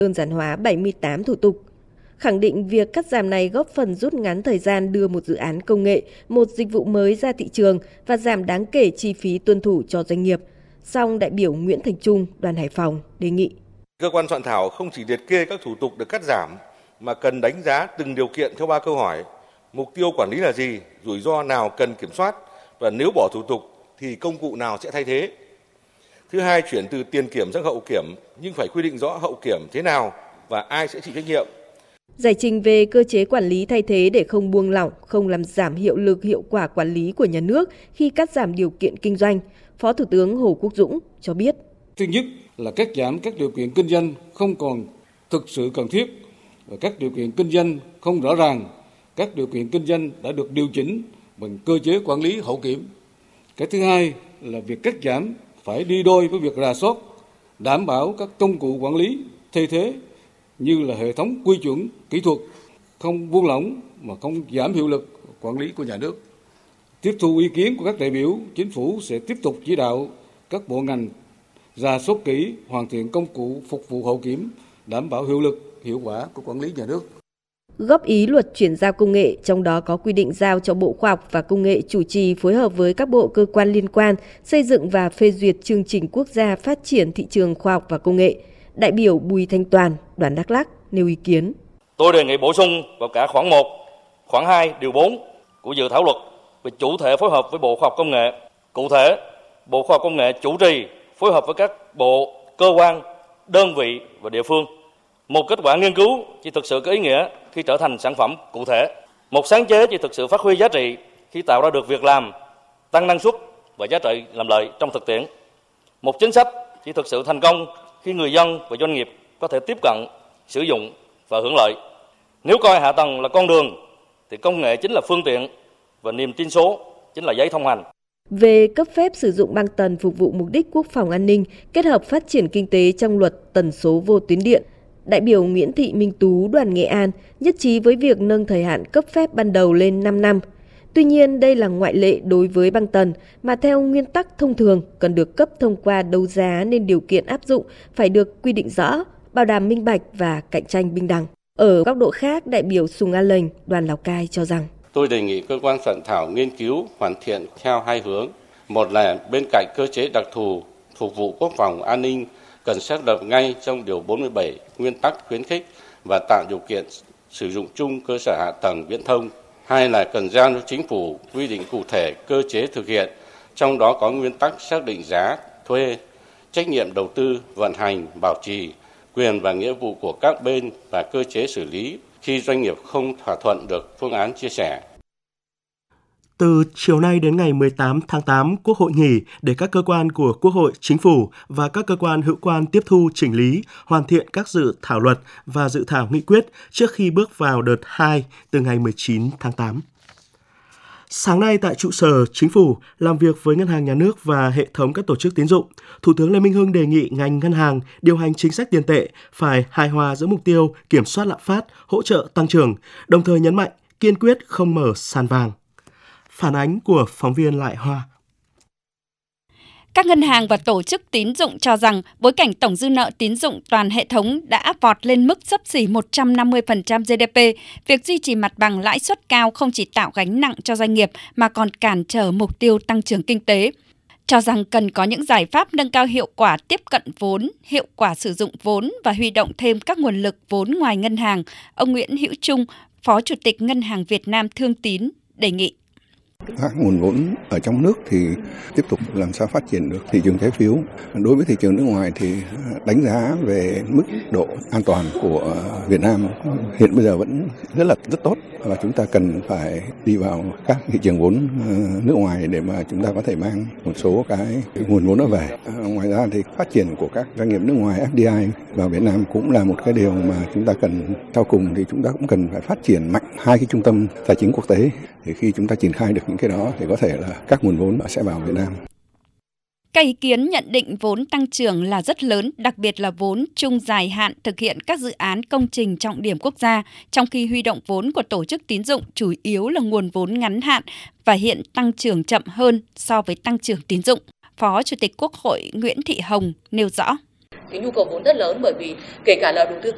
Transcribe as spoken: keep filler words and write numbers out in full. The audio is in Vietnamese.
đơn giản hóa bảy mươi tám thủ tục. Khẳng định việc cắt giảm này góp phần rút ngắn thời gian đưa một dự án công nghệ, một dịch vụ mới ra thị trường và giảm đáng kể chi phí tuân thủ cho doanh nghiệp. Song đại biểu Nguyễn Thành Trung, đoàn Hải Phòng đề nghị cơ quan soạn thảo không chỉ liệt kê các thủ tục được cắt giảm mà cần đánh giá từng điều kiện theo ba câu hỏi: mục tiêu quản lý là gì, rủi ro nào cần kiểm soát và nếu bỏ thủ tục thì công cụ nào sẽ thay thế. Thứ hai, chuyển từ tiền kiểm sang hậu kiểm nhưng phải quy định rõ hậu kiểm thế nào và ai sẽ chịu trách nhiệm. Giải trình về cơ chế quản lý thay thế để không buông lỏng, không làm giảm hiệu lực hiệu quả quản lý của nhà nước khi cắt giảm điều kiện kinh doanh, Phó Thủ tướng Hồ Quốc Dũng cho biết. Thứ nhất là cắt giảm các điều kiện kinh doanh không còn thực sự cần thiết và các điều kiện kinh doanh không rõ ràng, các điều kiện kinh doanh đã được điều chỉnh bằng cơ chế quản lý hậu kiểm. Cái thứ hai là việc cắt giảm phải đi đôi với việc rà soát, đảm bảo các công cụ quản lý thay thế như là hệ thống quy chuẩn kỹ thuật, không buông lỏng mà không giảm hiệu lực quản lý của nhà nước. Tiếp thu ý kiến của các đại biểu, Chính phủ sẽ tiếp tục chỉ đạo các bộ ngành rà soát kỹ, hoàn thiện công cụ phục vụ hậu kiểm, đảm bảo hiệu lực, hiệu quả của quản lý nhà nước. Góp ý luật chuyển giao công nghệ, trong đó có quy định giao cho Bộ Khoa học và Công nghệ chủ trì phối hợp với các bộ cơ quan liên quan xây dựng và phê duyệt chương trình quốc gia phát triển thị trường khoa học và công nghệ. Đại biểu Bùi Thanh Toàn, đoàn Đắk Lắk nêu ý kiến. Tôi đề nghị bổ sung vào cả khoản một, khoản hai, điều bốn của dự thảo luật về chủ thể phối hợp với Bộ Khoa học Công nghệ. Cụ thể, Bộ Khoa học Công nghệ chủ trì phối hợp với các bộ, cơ quan, đơn vị và địa phương. Một kết quả nghiên cứu chỉ thực sự có ý nghĩa khi trở thành sản phẩm cụ thể. Một sáng chế chỉ thực sự phát huy giá trị khi tạo ra được việc làm, tăng năng suất và giá trị làm lợi trong thực tiễn. Một chính sách chỉ thực sự thành công khi người dân và doanh nghiệp có thể tiếp cận, sử dụng và hưởng lợi. Nếu coi hạ tầng là con đường, thì công nghệ chính là phương tiện và niềm tin số chính là giấy thông hành. Về cấp phép sử dụng băng tần phục vụ mục đích quốc phòng an ninh, kết hợp phát triển kinh tế trong luật tần số vô tuyến điện, đại biểu Nguyễn Thị Minh Tú, đoàn Nghệ An nhất trí với việc nâng thời hạn cấp phép ban đầu lên năm năm. Tuy nhiên, đây là ngoại lệ đối với băng tần mà theo nguyên tắc thông thường cần được cấp thông qua đấu giá nên điều kiện áp dụng phải được quy định rõ, bảo đảm minh bạch và cạnh tranh bình đẳng. Ở góc độ khác, đại biểu Sùng A Lệnh, đoàn Lào Cai cho rằng tôi đề nghị cơ quan soạn thảo nghiên cứu hoàn thiện theo hai hướng. Một là bên cạnh cơ chế đặc thù phục vụ quốc phòng an ninh cần xác lập ngay trong điều bốn mươi bảy nguyên tắc khuyến khích và tạo điều kiện sử dụng chung cơ sở hạ tầng viễn thông. Hai là cần giao cho chính phủ quy định cụ thể cơ chế thực hiện, trong đó có nguyên tắc xác định giá, thuê, trách nhiệm đầu tư, vận hành, bảo trì, quyền và nghĩa vụ của các bên và cơ chế xử lý khi doanh nghiệp không thỏa thuận được phương án chia sẻ. Từ chiều nay đến ngày mười tám tháng tám, Quốc hội nghỉ để các cơ quan của Quốc hội, Chính phủ và các cơ quan hữu quan tiếp thu, chỉnh lý, hoàn thiện các dự thảo luật và dự thảo nghị quyết trước khi bước vào đợt hai từ ngày mười chín tháng tám. Sáng nay tại trụ sở Chính phủ, làm việc với Ngân hàng Nhà nước và hệ thống các tổ chức tín dụng, Thủ tướng Lê Minh Hưng đề nghị ngành ngân hàng điều hành chính sách tiền tệ phải hài hòa giữa mục tiêu kiểm soát lạm phát, hỗ trợ tăng trưởng, đồng thời nhấn mạnh kiên quyết không mở sàn vàng. Phản ánh của phóng viên Lại Hoa. Các ngân hàng và tổ chức tín dụng cho rằng bối cảnh tổng dư nợ tín dụng toàn hệ thống đã vọt lên mức xấp xỉ một trăm năm mươi phần trăm giê đê pê, việc duy trì mặt bằng lãi suất cao không chỉ tạo gánh nặng cho doanh nghiệp mà còn cản trở mục tiêu tăng trưởng kinh tế. Cho rằng cần có những giải pháp nâng cao hiệu quả tiếp cận vốn, hiệu quả sử dụng vốn và huy động thêm các nguồn lực vốn ngoài ngân hàng, ông Nguyễn Hữu Trung, Phó Chủ tịch Ngân hàng Việt Nam Thương Tín đề nghị. Các nguồn vốn ở trong nước thì tiếp tục làm sao phát triển được thị trường trái phiếu. Đối với thị trường nước ngoài thì đánh giá về mức độ an toàn của Việt Nam hiện bây giờ vẫn rất là rất tốt và chúng ta cần phải đi vào các thị trường vốn nước ngoài để mà chúng ta có thể mang một số cái nguồn vốn đó về. Ngoài ra thì phát triển của các doanh nghiệp nước ngoài ép đê i vào Việt Nam cũng là một cái điều mà chúng ta cần. Sau cùng thì chúng ta cũng cần phải phát triển mạnh hai cái trung tâm tài chính quốc tế. Thì khi chúng ta triển khai được những cái đó thì có thể là các nguồn vốn sẽ vào Việt Nam. Các ý kiến nhận định vốn tăng trưởng là rất lớn, đặc biệt là vốn trung dài hạn thực hiện các dự án công trình trọng điểm quốc gia, trong khi huy động vốn của tổ chức tín dụng chủ yếu là nguồn vốn ngắn hạn và hiện tăng trưởng chậm hơn so với tăng trưởng tín dụng. Phó Chủ tịch Quốc hội Nguyễn Thị Hồng nêu rõ. Cái nhu cầu vốn rất lớn bởi vì kể cả là đầu tư